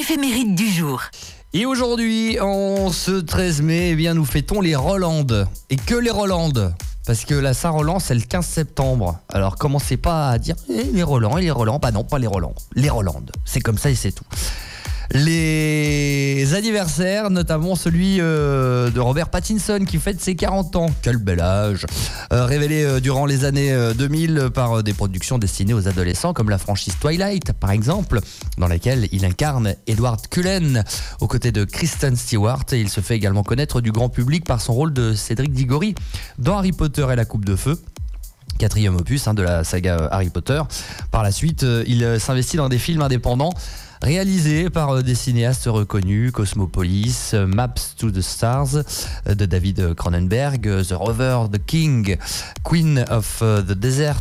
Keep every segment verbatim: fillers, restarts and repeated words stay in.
éphéméride du jour. Et aujourd'hui, en ce treize mai, eh bien, nous fêtons les Rolandes. Et que les Rolandes, parce que la Saint-Roland, c'est le quinze septembre. Alors commencez pas à dire eh, les Rolands et les Rolands. Bah non, pas les Rolands. Les Rolandes. C'est comme ça et c'est tout. Les anniversaires, notamment celui euh, de Robert Pattinson qui fête ses quarante ans. Quel bel âge. euh, Révélé euh, durant les années euh, deux mille par euh, des productions destinées aux adolescents comme la franchise Twilight par exemple, dans laquelle il incarne Edward Cullen aux côtés de Kristen Stewart. Et il se fait également connaître du grand public par son rôle de Cédric Diggory dans Harry Potter et la Coupe de Feu, quatrième opus hein, de la saga Harry Potter. Par la suite, euh, il euh, s'investit dans des films indépendants réalisé par des cinéastes reconnus, Cosmopolis, Maps to the Stars de David Cronenberg, The Rover, The King, Queen of the Desert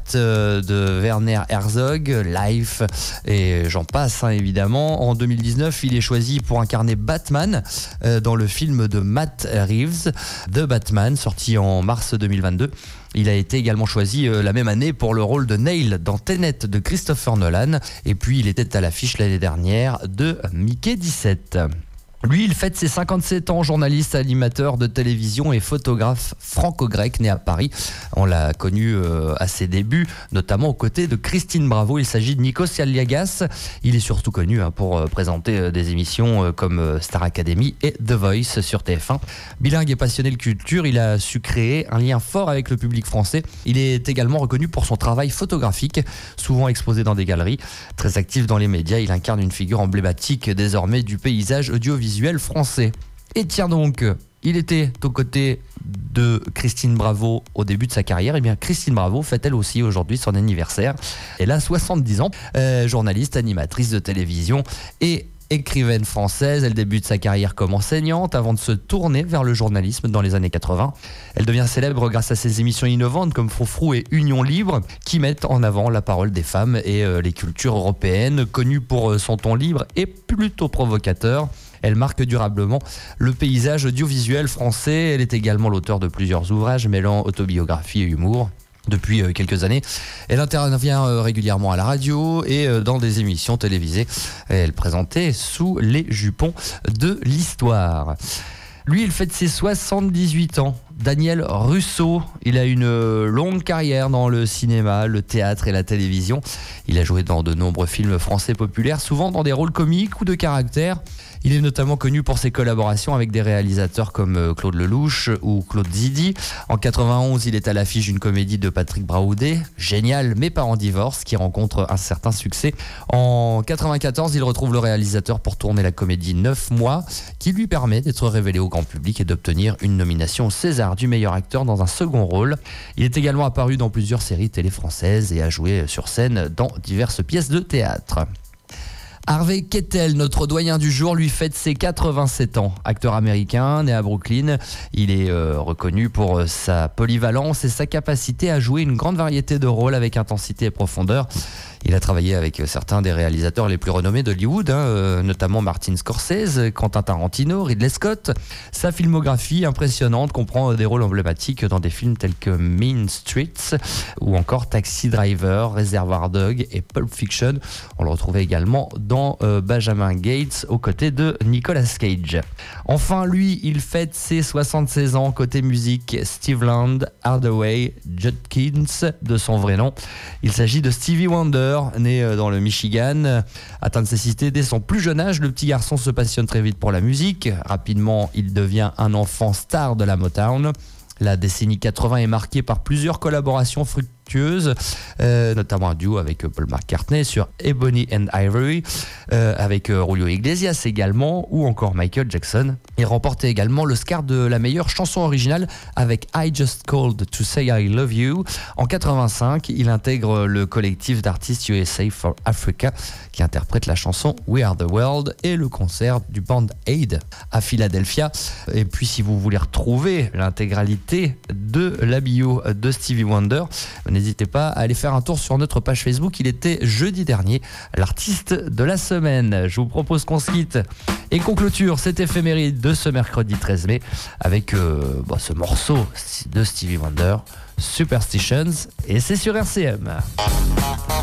de Werner Herzog, Life, et j'en passe hein, évidemment. En deux mille dix-neuf, il est choisi pour incarner Batman dans le film de Matt Reeves, The Batman, sorti en mars deux mille vingt-deux. Il a été également choisi euh, la même année pour le rôle de Neil dans Tenet de Christopher Nolan. Et puis il était à l'affiche l'année dernière de Mickey dix-sept. Lui, il fête ses cinquante-sept ans, journaliste, animateur de télévision et photographe franco-grec né à Paris. On l'a connu euh, à ses débuts, notamment aux côtés de Christine Bravo. Il s'agit de Nikos Aliagas. Il est surtout connu hein, pour euh, présenter euh, des émissions euh, comme euh, Star Academy et The Voice sur T F un. Bilingue et passionné de culture, il a su créer un lien fort avec le public français. Il est également reconnu pour son travail photographique, souvent exposé dans des galeries. Très actif dans les médias, il incarne une figure emblématique désormais du paysage audiovisuel français. Et tiens donc, il était aux côtés de Christine Bravo au début de sa carrière. Et bien Christine Bravo fête elle aussi aujourd'hui son anniversaire. Elle a soixante-dix ans, euh, journaliste, animatrice de télévision et écrivaine française. Elle débute sa carrière comme enseignante avant de se tourner vers le journalisme dans les années quatre-vingts. Elle devient célèbre grâce à ses émissions innovantes comme Froufrou et Union Libre qui mettent en avant la parole des femmes et euh, les cultures européennes. Connue pour euh, son ton libre et plutôt provocateur, elle marque durablement le paysage audiovisuel français. Elle est également l'auteur de plusieurs ouvrages mêlant autobiographie et humour. Depuis quelques années, elle intervient régulièrement à la radio et dans des émissions télévisées. Elle présentait Sous les jupons de l'histoire. Lui, il fête ses soixante-dix-huit ans. Daniel Russo, il a une longue carrière dans le cinéma, le théâtre et la télévision. Il a joué dans de nombreux films français populaires, souvent dans des rôles comiques ou de caractère. Il est notamment connu pour ses collaborations avec des réalisateurs comme Claude Lelouch ou Claude Zidi. En quatre-vingt-onze, il est à l'affiche d'une comédie de Patrick Braoudé, Génial, mes parents divorcent, qui rencontre un certain succès. En quatre-vingt-quatorze, il retrouve le réalisateur pour tourner la comédie neuf mois, qui lui permet d'être révélé au grand public et d'obtenir une nomination au César du meilleur acteur dans un second rôle. Il est également apparu dans plusieurs séries télé françaises et a joué sur scène dans diverses pièces de théâtre. Harvey Keitel, notre doyen du jour, lui fête ses quatre-vingt-sept ans. Acteur américain, né à Brooklyn, il est euh, reconnu pour euh, sa polyvalence et sa capacité à jouer une grande variété de rôles avec intensité et profondeur. Il a travaillé avec certains des réalisateurs les plus renommés d'Hollywood, hein, euh, notamment Martin Scorsese, Quentin Tarantino, Ridley Scott. Sa filmographie impressionnante comprend des rôles emblématiques dans des films tels que Mean Streets ou encore Taxi Driver, Reservoir Dogs et Pulp Fiction. On le retrouvait également dans euh, Benjamin Gates aux côtés de Nicolas Cage. Enfin, lui, il fête ses soixante-seize ans côté musique. Steve Land, Hardaway Judkins de son vrai nom. Il s'agit de Stevie Wonder, né dans le Michigan. Atteint de cécité dès son plus jeune âge, le petit garçon se passionne très vite pour la musique. Rapidement, il devient un enfant star de la Motown. La décennie quatre-vingts est marquée par plusieurs collaborations fructueuses, euh, notamment un duo avec Paul McCartney sur Ebony and Ivory, euh, avec euh, Julio Iglesias également, ou encore Michael Jackson. Il remporte également l'Oscar de la meilleure chanson originale avec I Just Called to Say I Love You. En quatre-vingt-cinq, il intègre le collectif d'artistes U S A for Africa qui interprète la chanson We Are the World et le concert du Band Aid à Philadelphia. Et puis si vous voulez retrouver l'intégralité de la bio de Stevie Wonder, n'hésitez pas à aller faire un tour sur notre page Facebook. Il était jeudi dernier l'artiste de la semaine. Je vous propose qu'on se quitte et qu'on clôture cette éphéméride de ce mercredi treize mai avec euh, bah, ce morceau de Stevie Wonder, Superstitions, et c'est sur R C M.